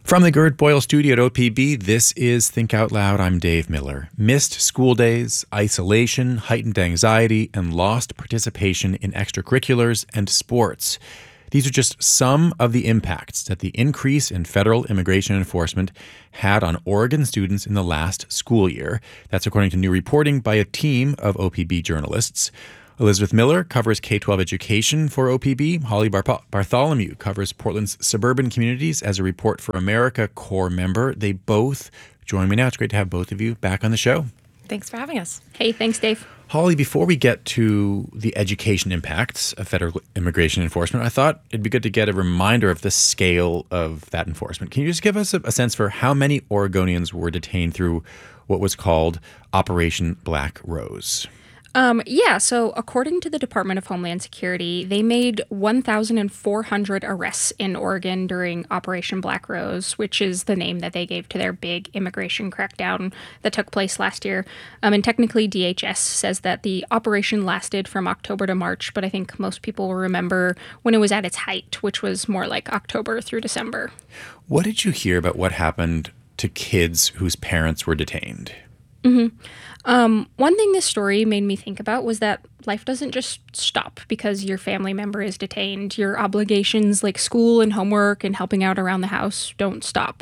From the Gerd Boyle studio at OPB, this is Think Out Loud. I'm Dave Miller. Missed school days, isolation, heightened anxiety, and lost participation in extracurriculars and sports. These are just some of the impacts that the increase in federal immigration enforcement had on Oregon students in the last school year. That's according to new reporting by a team of OPB journalists. Elizabeth Miller covers K-12 education for OPB. Holly Bartholomew covers Portland's suburban communities as a Report for America Corps member. They both join me now. It's great to have both of you back on the show. Thanks for having us. Hey, thanks, Dave. Holly, before we get to the education impacts of federal immigration enforcement, I thought it'd be good to get a reminder of the scale of that enforcement. Can you just give us a sense for how many Oregonians were detained through what was called Operation Black Rose? So according to the Department of Homeland Security, they made 1,400 arrests in Oregon during Operation Black Rose, which is the name that they gave to their big immigration crackdown that took place last year. And technically, DHS says that the operation lasted from October to March, but I think most people will remember when it was at its height, which was more like October through December. What did you hear about what happened to kids whose parents were detained? One thing this story made me think about was that life doesn't just stop because your family member is detained. Your obligations like school and homework and helping out around the house don't stop.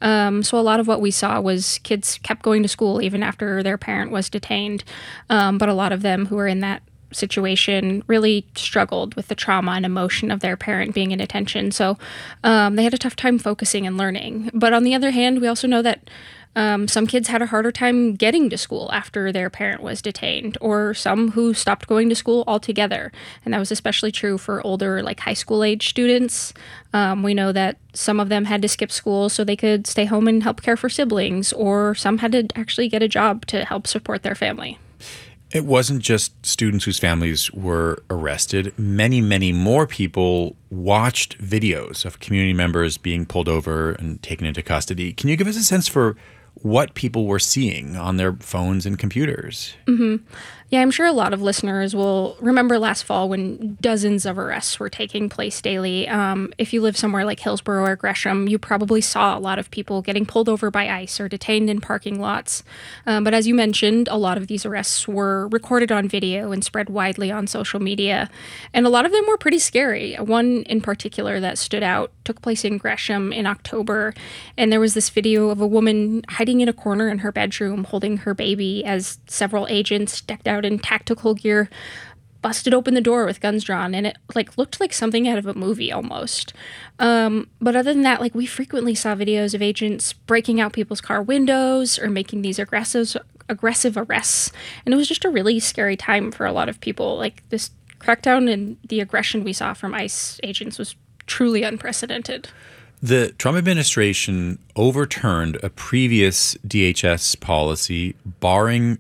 So a lot of what we saw was kids kept going to school even after their parent was detained. But a lot of them who were in that situation really struggled with the trauma and emotion of their parent being in detention. So they had a tough time focusing and learning. But on the other hand, we also know that some kids had a harder time getting to school after their parent was detained, or some who stopped going to school altogether. And that was especially true for older, like high school age students. We know that some of them had to skip school so they could stay home and help care for siblings, or some had to actually get a job to help support their family. It wasn't just students whose families were arrested. Many, many more people watched videos of community members being pulled over and taken into custody. Can you give us a sense for what people were seeing on their phones and computers? Yeah, I'm sure a lot of listeners will remember last fall when dozens of arrests were taking place daily. If you live somewhere like Hillsborough or Gresham, you probably saw a lot of people getting pulled over by ICE or detained in parking lots. But as you mentioned, a lot of these arrests were recorded on video and spread widely on social media. And a lot of them were pretty scary. One in particular that stood out took place in Gresham in October. And there was this video of a woman hiding in a corner in her bedroom holding her baby as several agents decked out in tactical gear busted open the door with guns drawn, and it looked like something out of a movie almost. But other than that, we frequently saw videos of agents breaking out people's car windows or making these aggressive arrests, and it was just a really scary time for a lot of people. This crackdown and the aggression we saw from ICE agents was truly unprecedented. The Trump administration overturned a previous DHS policy barring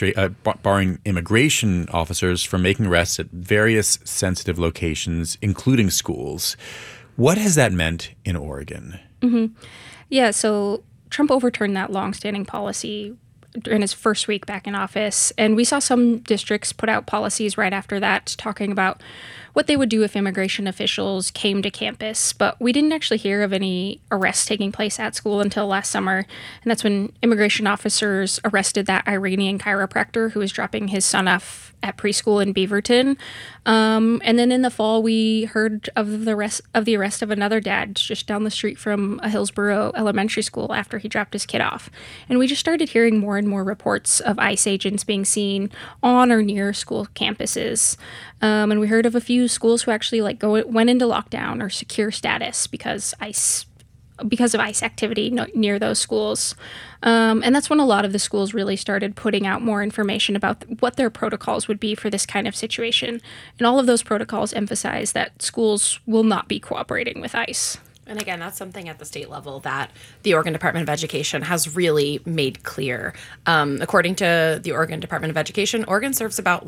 immigration officers from making arrests at various sensitive locations, including schools. What has that meant in Oregon? Yeah, so Trump overturned that longstanding policy in his first week back in office, and we saw some districts put out policies right after that talking about what they would do if immigration officials came to campus. But we didn't actually hear of any arrests taking place at school until last summer, and that's when immigration officers arrested that Iranian chiropractor who was dropping his son off at preschool in Beaverton. And then in the fall, we heard of the arrest of another dad just down the street from a Hillsborough elementary school after he dropped his kid off. And we just started hearing more and more reports of ICE agents being seen on or near school campuses. And we heard of a few schools who actually went into lockdown or secure status because of ICE activity near those schools. And that's when a lot of the schools really started putting out more information about what their protocols would be for this kind of situation. And all of those protocols emphasize that schools will not be cooperating with ICE. And again, that's something at the state level that the Oregon Department of Education has really made clear. According to the Oregon Department of Education, Oregon serves about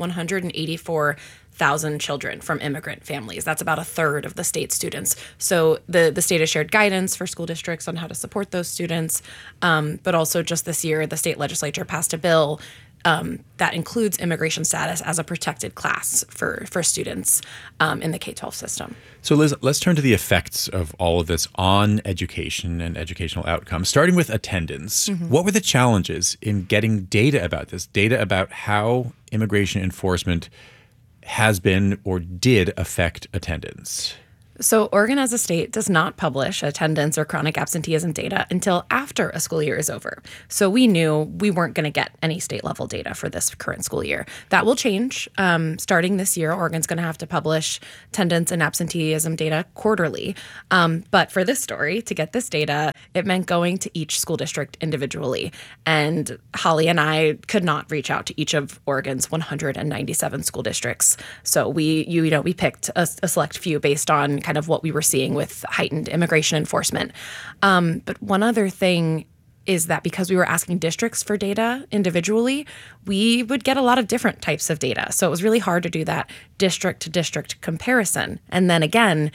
184,000 children from immigrant families. That's about a third of the state's students. So the state has shared guidance for school districts on how to support those students. But also just this year, the state legislature passed a bill that includes immigration status as a protected class for students in the K-12 system. So Liz, let's turn to the effects of all of this on education and educational outcomes, starting with attendance. What were the challenges in getting data about this, data about how immigration enforcement has been or did affect attendance? So Oregon as a state does not publish attendance or chronic absenteeism data until after a school year is over. So we knew we weren't going to get any state level data for this current school year. That will change. Starting this year, Oregon's going to have to publish attendance and absenteeism data quarterly. But for this story, to get this data, it meant going to each school district individually. And Holly and I could not reach out to each of Oregon's 197 school districts. So we picked a select few based on kind of what we were seeing with heightened immigration enforcement. But one other thing is that because we were asking districts for data individually, we would get a lot of different types of data. So it was really hard to do that district to district comparison. And then again,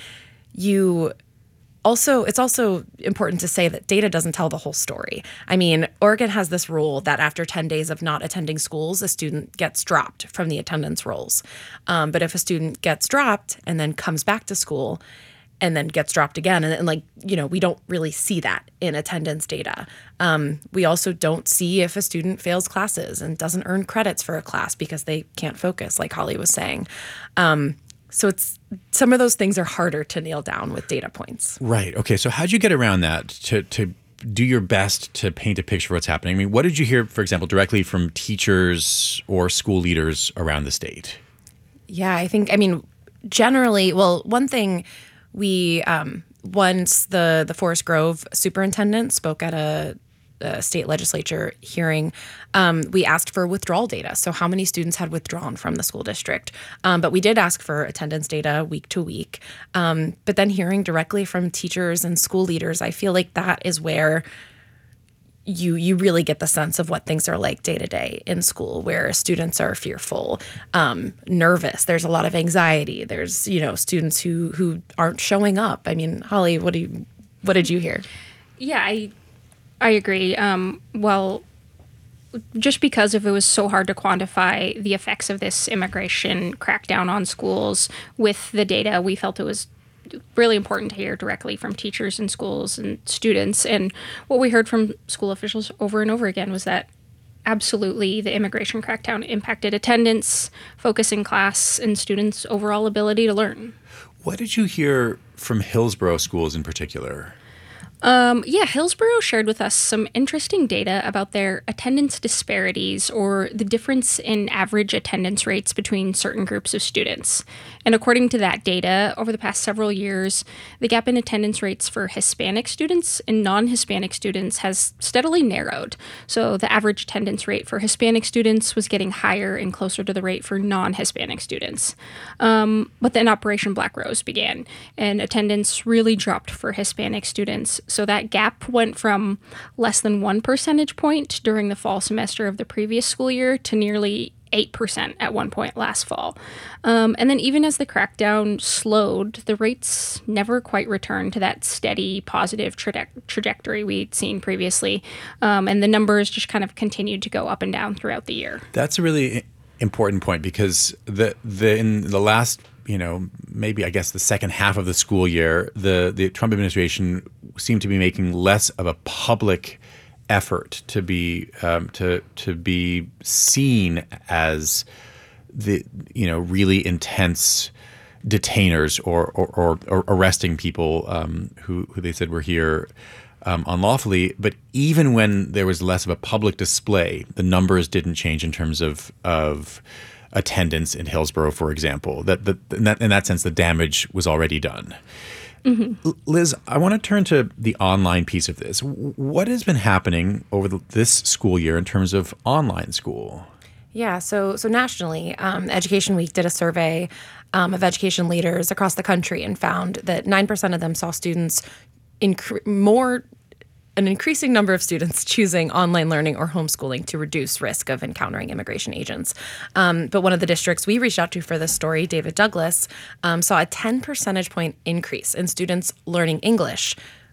it's also important to say that data doesn't tell the whole story. I mean, Oregon has this rule that after 10 days of not attending schools, a student gets dropped from the attendance rolls. But if a student gets dropped and then comes back to school and then gets dropped again, and we don't really see that in attendance data. We also don't see if a student fails classes and doesn't earn credits for a class because they can't focus, like Holly was saying. So some of those things are harder to nail down with data points. Right. Okay. So how'd you get around that to do your best to paint a picture of what's happening? I mean, what did you hear, for example, directly from teachers or school leaders around the state? Yeah, generally, one thing once the Forest Grove superintendent spoke at a state legislature hearing, we asked for withdrawal data. So how many students had withdrawn from the school district? But we did ask for attendance data week to week. But then hearing directly from teachers and school leaders, I feel like that is where you really get the sense of what things are like day to day in school, where students are fearful, nervous. There's a lot of anxiety. There's, students who aren't showing up. I mean, Holly, what did you hear? Yeah, I agree. Well, just because if it was so hard to quantify the effects of this immigration crackdown on schools with the data, we felt it was really important to hear directly from teachers and schools and students. And what we heard from school officials over and over again was that absolutely the immigration crackdown impacted attendance, focus in class, and students' overall ability to learn. What did you hear from Hillsborough schools in particular? Hillsborough shared with us some interesting data about their attendance disparities, or the difference in average attendance rates between certain groups of students. And according to that data, over the past several years, the gap in attendance rates for Hispanic students and non-Hispanic students has steadily narrowed. So the average attendance rate for Hispanic students was getting higher and closer to the rate for non-Hispanic students. But then Operation Black Rose began, and attendance really dropped for Hispanic students. So that gap went from less than 1 percentage point during the fall semester of the previous school year to nearly 8% at one point last fall. And then even as the crackdown slowed, the rates never quite returned to that steady positive trajectory we'd seen previously. And the numbers just kind of continued to go up and down throughout the year. That's a really important point, because in the last, maybe I guess the second half of the school year, the Trump administration seemed to be making less of a public effort to be seen as the really intense detainers or arresting people who they said were here unlawfully. But even when there was less of a public display, the numbers didn't change in terms of attendance in Hillsborough, for example. In that sense, the damage was already done. Mm-hmm. Liz, I want to turn to the online piece of this. What has been happening over this school year in terms of online school? Yeah, so nationally, Education Week did a survey of education leaders across the country and found that 9% of them saw students an increasing number of students choosing online learning or homeschooling to reduce risk of encountering immigration agents. But one of the districts we reached out to for this story, David Douglas, saw a 10 percentage point increase in students learning English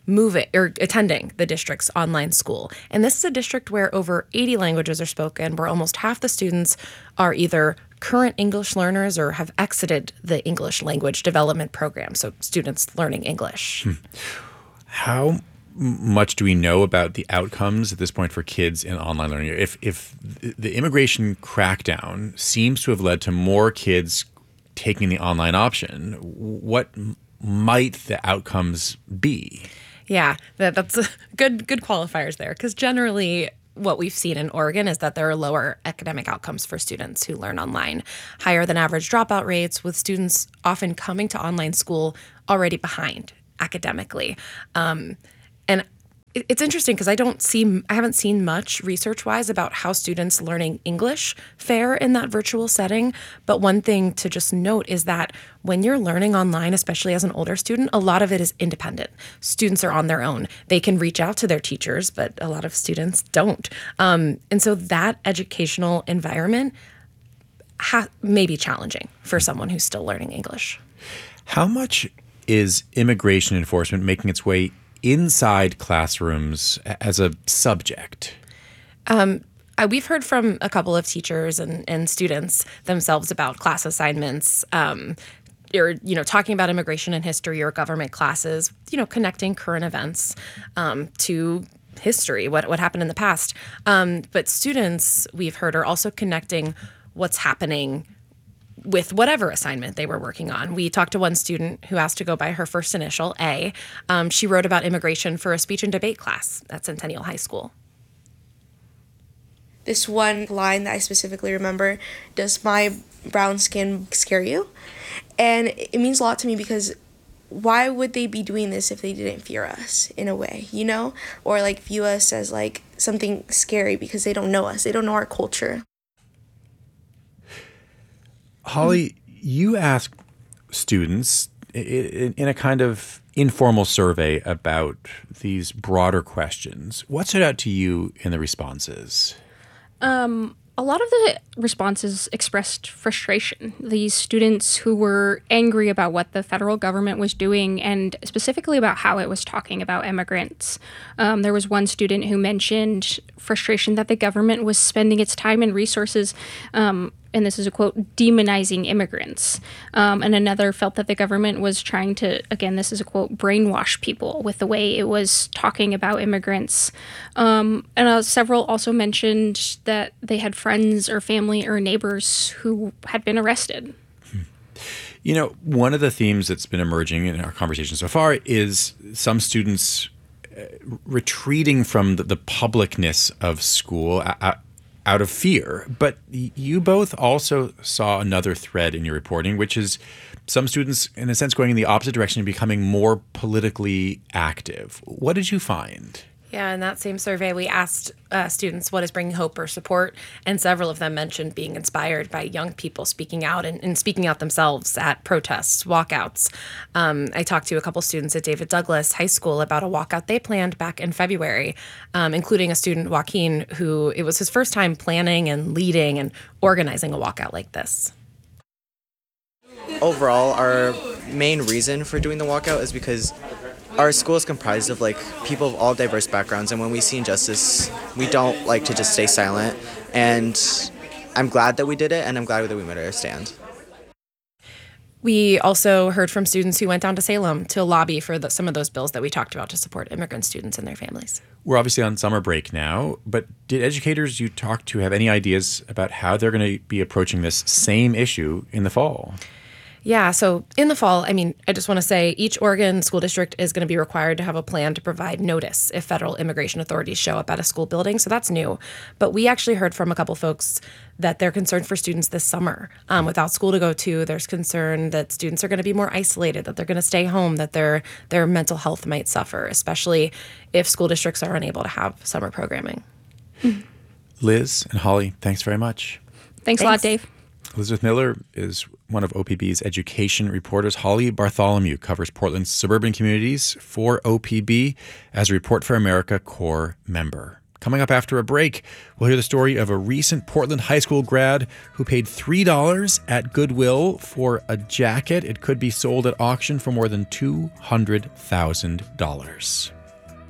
moving or attending the district's online school. And this is a district where over 80 languages are spoken, where almost half the students are either current English learners or have exited the English language development program, so students learning English. How much do we know about the outcomes at this point for kids in online learning? If the immigration crackdown seems to have led to more kids taking the online option, what might the outcomes be? Yeah, that's a good qualifiers there, because generally what we've seen in Oregon is that there are lower academic outcomes for students who learn online, higher than average dropout rates, with students often coming to online school already behind academically. And it's interesting because I haven't seen much research-wise about how students learning English fare in that virtual setting. But one thing to just note is that when you're learning online, especially as an older student, a lot of it is independent. Students are on their own. They can reach out to their teachers, but a lot of students don't. And so that educational environment may be challenging for someone who's still learning English. How much is immigration enforcement making its way inside classrooms as a subject? We've heard from a couple of teachers and students themselves about class assignments, or talking about immigration and history or government classes, connecting current events to history, what happened in the past. But students, we've heard, are also connecting what's happening with whatever assignment they were working on. We talked to one student who asked to go by her first initial, A. She wrote about immigration for a speech and debate class at Centennial High School. This one line that I specifically remember, "Does my brown skin scare you?" And it means a lot to me because why would they be doing this if they didn't fear us in a way, Or view us as something scary because they don't know us. They don't know our culture. Holly, you asked students in a kind of informal survey about these broader questions. What stood out to you in the responses? A lot of the responses expressed frustration. These students who were angry about what the federal government was doing and specifically about how it was talking about immigrants. There was one student who mentioned frustration that the government was spending its time and resources, and this is a quote, demonizing immigrants. And another felt that the government was trying to, again, this is a quote, brainwash people with the way it was talking about immigrants. And several also mentioned that they had friends or family or neighbors who had been arrested. One of the themes that's been emerging in our conversation so far is some students retreating from the publicness of school out of fear. But you both also saw another thread in your reporting, which is some students, in a sense, going in the opposite direction and becoming more politically active. What did you find? Yeah, in that same survey, we asked students what is bringing hope or support, and several of them mentioned being inspired by young people speaking out and speaking out themselves at protests, walkouts. I talked to a couple students at David Douglas High School about a walkout they planned back in February, including a student, Joaquin, who it was his first time planning and leading and organizing a walkout like this. Overall, our main reason for doing the walkout is because our school is comprised of people of all diverse backgrounds, and when we see injustice, we don't like to just stay silent. And I'm glad that we did it, and I'm glad that we made our stand. We also heard from students who went down to Salem to lobby for some of those bills that we talked about to support immigrant students and their families. We're obviously on summer break now, but did educators you talked to have any ideas about how they're going to be approaching this same issue in the fall? Yeah, so in the fall, I just want to say each Oregon school district is going to be required to have a plan to provide notice if federal immigration authorities show up at a school building. So that's new. But we actually heard from a couple folks that they're concerned for students this summer. Without school to go to, there's concern that students are going to be more isolated, that they're going to stay home, that their mental health might suffer, especially if school districts are unable to have summer programming. Liz and Holly, thanks very much. Thanks a lot, Dave. Elizabeth Miller is one of OPB's education reporters. Holly Bartholomew covers Portland's suburban communities for OPB as a Report for America Corps member. Coming up after a break, we'll hear the story of a recent Portland high school grad who paid $3 at Goodwill for a jacket. It could be sold at auction for more than $200,000.